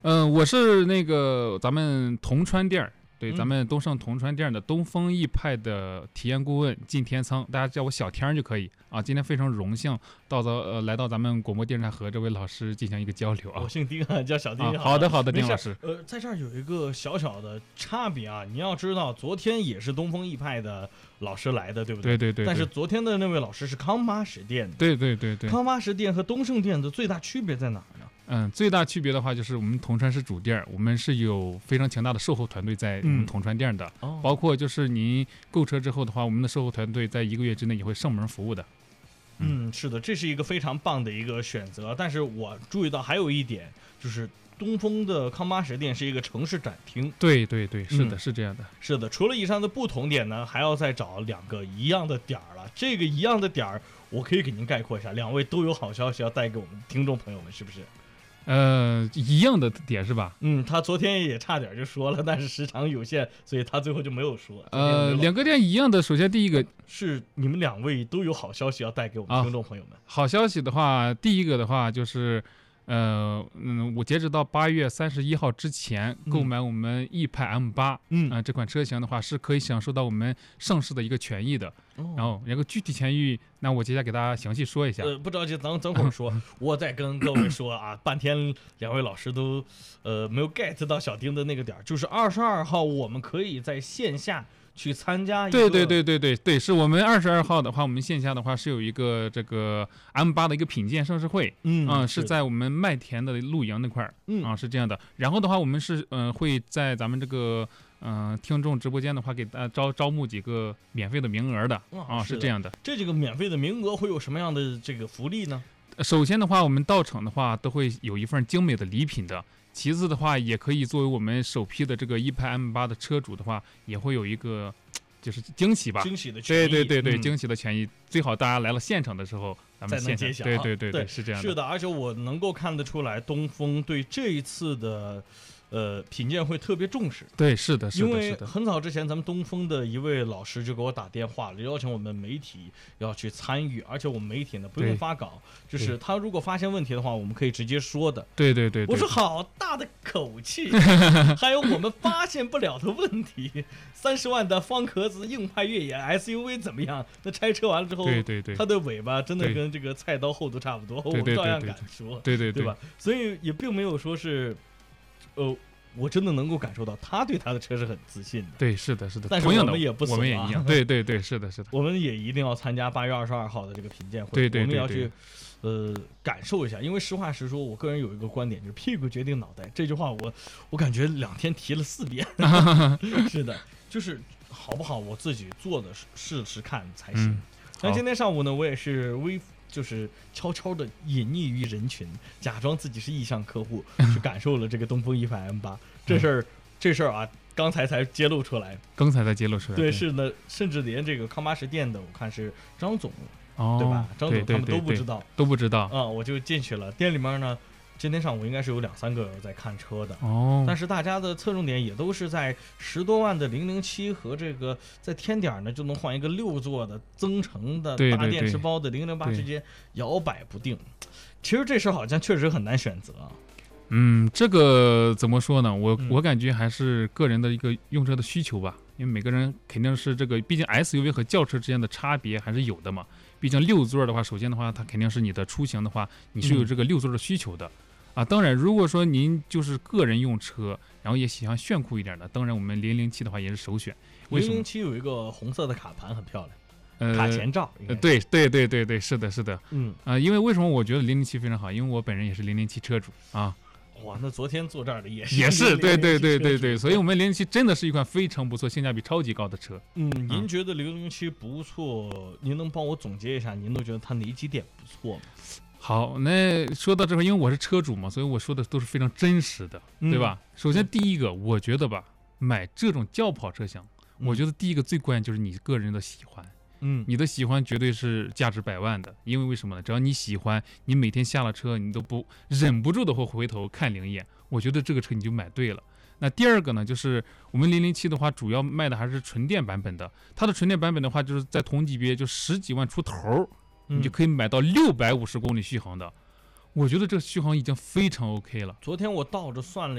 我是那个咱们铜川店对，咱嗯们东盛铜川店的东风奕派的体验顾问靳天仓，大家叫我小天就可以啊。今天非常荣幸来到咱们广播电视台和这位老师进行一个交流啊我。姓丁啊，叫小丁。 好的好的， 没事丁老师。 在这儿有一个小小的差别啊，你要知道，昨天也是东风奕派的老师来的，对不对？ 对对对。 但是昨天的那位老师是康巴什店的。 对对对对。 康巴什店和东盛店的最大区别在哪儿呢？ 最大区别的话就是我们铜川是主店，我们是有非常强大的售后团队在我们铜川店的，包括就是您购车之后的话，我们的售后团队在1个月之内也会上门服务的。 是的，这是一个非常棒的一个选择。但是我注意到还有一点，就是东风的康巴什店是一个城市展厅。 对对对，是的，是这样的。 是的，除了以上的不同点呢，还要再找2个一样的点儿了。这个一样的点儿，我可以给您概括一下，2位都有好消息要带给我们听众朋友们，是不是？ 一样的点是吧？ 他昨天也差点就说了，但是时长有限，所以他最后就没有说。 2个店一样的，首先第一个是你们2位都有好消息要带给我们听众朋友们。 好消息的话，第一个的话就是，我截止到8月31号之前购买我们奕派 M8，这款车型的话是可以享受到我们上市的一个权益的。然后具体权益，那我接下来给大家详细说一下。 不着急，等会儿说。我再跟各位说啊，半天2位老师都没有 get 到小丁的那个点儿，就是22号我们可以在线下去参加一个。 对，是我们22号的话，我们线下的话是有一个这个 M8的一个品鉴盛事会，是在我们麦田的露营那块儿，是这样的。然后的话，我们是会在咱们这个听众直播间的话，给大家招募几个免费的名额的是这样的。 这几个免费的名额会有什么样的这个福利呢？ 首先的话，我们到场的话都会有一份精美的礼品的。其次的话，也可以作为我们首批的这个奕派 M8的车主的话，也会有一个就是惊喜吧， 惊喜的权益。 对，惊喜的权益，最好大家来了现场的时候，咱们现场揭晓。 对，是这样的。 是的，而且我能够看得出来，东风对这一次的品鉴会特别重视。 对，是的， 因为很早之前，咱们东风的一位老师就给我打电话了，邀请我们媒体要去参与，而且我们媒体呢不用发稿，就是他如果发现问题的话，我们可以直接说的。 对， 我说好大的口气，还有我们发现不了的问题，30万的方壳子硬派越野 SUV 怎么样？那拆车完了之后， 对， 它的尾巴真的跟这个菜刀厚度差不多，我们照样敢说， 对吧？所以也并没有说是。我真的能够感受到他对他的车是很自信的。 对，是的， 但是我们也不怂， 我们也一样。对，是的。 我们也一定要参加8月22号的这个品鉴会。 对， 我们要去感受一下。因为实话实说，我个人有一个观点，就是屁股决定脑袋这句话我感觉2天提了4遍。是的，就是好不好我自己做的试试看才行。那今天上午呢，我也是就是悄悄的隐匿于人群，假装自己是意向客户，去感受了这个东风奕派 M8 这事儿啊，刚才才揭露出来。 对， 是的，甚至连这个康巴什店的，我看是张总，对吧？张总他们都不知道，我就进去了。店里面呢，今天上午应该是有2-3个在看车的，但是大家的侧重点也都是在10多万的007和这个在天点呢就能换一个6座的增程的大电池包的008之间摇摆不定。其实这事好像确实很难选择。 这个怎么说呢？我感觉还是个人的一个用车的需求吧，因为每个人肯定是这个，毕竟 SUV 和轿车之间的差别还是有的嘛。毕竟6座的话，首先的话，它肯定是你的出行的话，你是有这个6座的需求的。当然，如果说您就是个人用车，然后也喜欢炫酷一点的，当然我们007的话也是首选。为什么 ？007有一个红色的卡盘，很漂亮，卡钳罩。 对，是的。因为为什么我觉得007非常好？因为我本人也是007车主啊。 哇，那昨天坐这儿的也是，对，所以我们007真的是一款非常不错、性价比超级高的车。 您觉得007不错？您能帮我总结一下，您都觉得它哪几点不错吗？ 好，那说到这块，因为我是车主嘛，所以我说的都是非常真实的，对吧？首先第一个，我觉得吧，买这种轿跑车型，我觉得第一个最关键就是你个人的喜欢。你的喜欢绝对是价值100万的，因为什么呢？只要你喜欢，你每天下了车，你都忍不住的会回头看2眼。我觉得这个车你就买对了。那第二个呢，就是我们007的话，主要卖的还是纯电版本的。它的纯电版本的话，就是在同级别就10几万出头，你就可以买到650公里续航的。我觉得这个续航已经非常 OK 了。 昨天我倒着算了